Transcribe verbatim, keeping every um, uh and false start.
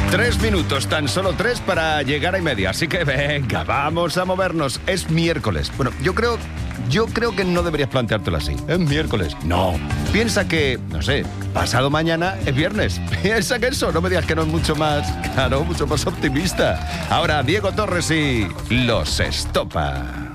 Tres minutos, tan solo tres para llegar a y media. Así que venga, vamos a movernos. Es miércoles. Bueno, yo creo, yo creo que no deberías planteártelo así. Es miércoles. No. Piensa que, no sé, pasado mañana es viernes. Piensa que eso, no me digas que no es mucho más, claro, mucho más optimista. Ahora, Diego Torres y Los Estopa.